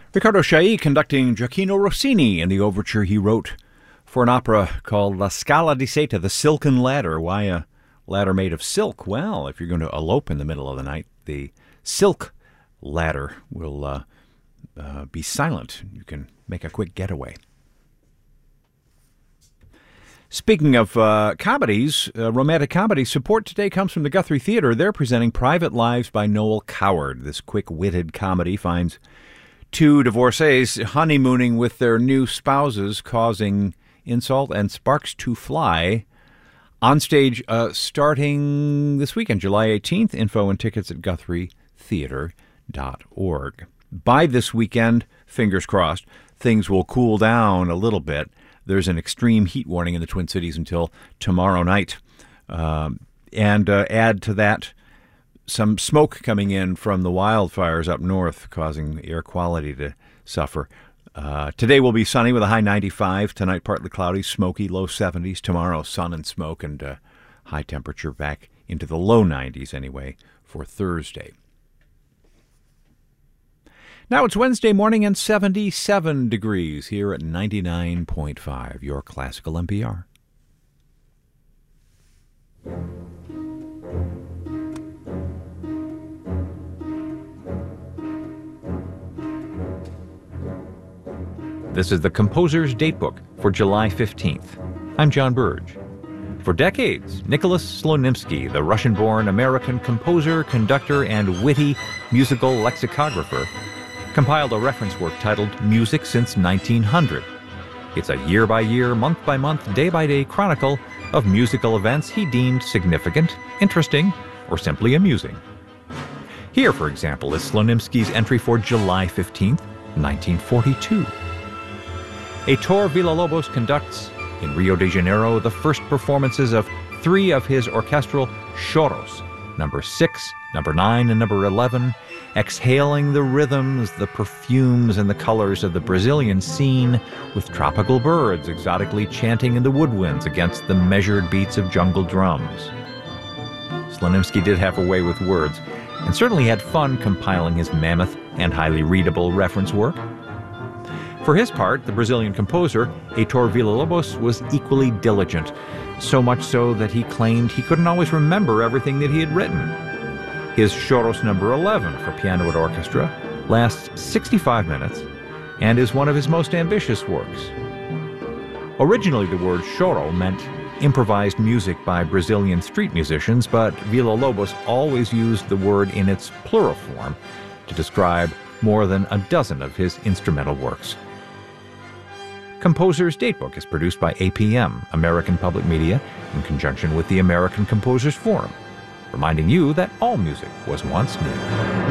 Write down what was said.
Riccardo Chailly conducting Gioacchino Rossini in the overture he wrote for an opera called La Scala di Seta, The Silken Ladder. Why a ladder made of silk? Well, if you're going to elope in the middle of the night, the silk ladder will be silent. You can make a quick getaway. Speaking of comedies, romantic comedies, support today comes from the Guthrie Theater. They're presenting Private Lives by Noel Coward. This quick-witted comedy finds two divorcees honeymooning with their new spouses, causing insult and sparks to fly. On stage starting this weekend, July 18th. Info and tickets at GuthrieTheater.org. By this weekend, fingers crossed, things will cool down a little bit. There's an extreme heat warning in the Twin Cities until tomorrow night. And add to that some smoke coming in from the wildfires up north, causing air quality to suffer. Today will be sunny with a high 95. Tonight, partly cloudy, smoky, low 70s. Tomorrow, sun and smoke and high temperature back into the low 90s anyway for Thursday. Now it's Wednesday morning and 77 degrees here at 99.5, your classical NPR. This is the Composer's Datebook for July 15th. I'm John Burge. For decades, Nicholas Slonimsky, the Russian-born American composer, conductor, and witty musical lexicographer, compiled a reference work titled Music Since 1900. It's a year-by-year, month-by-month, day-by-day chronicle of musical events he deemed significant, interesting, or simply amusing. Here, for example, is Slonimsky's entry for July 15th, 1942. Heitor Villa-Lobos conducts, in Rio de Janeiro, the first performances of three of his orchestral choros, number 6, number 9, and number 11, exhaling the rhythms, the perfumes, and the colors of the Brazilian scene, with tropical birds exotically chanting in the woodwinds against the measured beats of jungle drums. Slonimsky did have a way with words, and certainly had fun compiling his mammoth and highly readable reference work. For his part, the Brazilian composer, Heitor Villa-Lobos, was equally diligent, so much so that he claimed he couldn't always remember everything that he had written. His Choros number 11 for piano and orchestra lasts 65 minutes and is one of his most ambitious works. Originally, the word choro meant improvised music by Brazilian street musicians, but Villa-Lobos always used the word in its plural form to describe more than a dozen of his instrumental works. Composer's Datebook is produced by APM, American Public Media, in conjunction with the American Composers Forum, reminding you that all music was once new.